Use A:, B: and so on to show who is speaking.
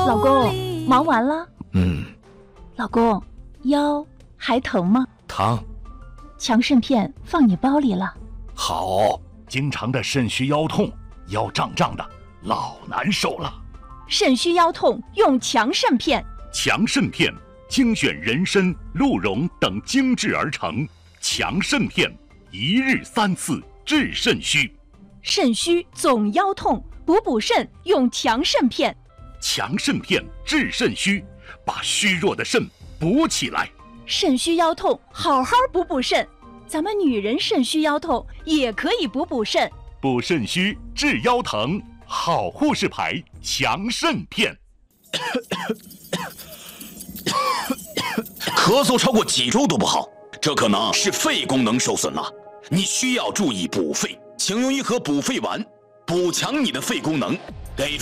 A: 老公，忙完了？
B: 嗯。
A: 老公，腰还疼吗？
B: 疼。
A: 强肾片放你包里了。
C: 好，经常的肾虚腰痛，腰胀胀的，老难受了。
A: 肾虚腰痛用强肾片。
C: 强肾片精选人参、鹿茸等精制而成，强肾片一日3次治肾虚。
A: 肾虚总腰痛，补肾用强肾片。
C: 强肾片治肾虚，把虚弱的肾补起来。
A: 肾虚腰痛，好好补肾。咱们女人肾虚腰痛也可以补肾。
C: 补肾虚治腰疼，好护士牌强肾片。
D: 咳嗽超过几周都不好，这可能是肺功能受损了。你需要注意补肺，请用一盒补肺丸，补强你的肺功能，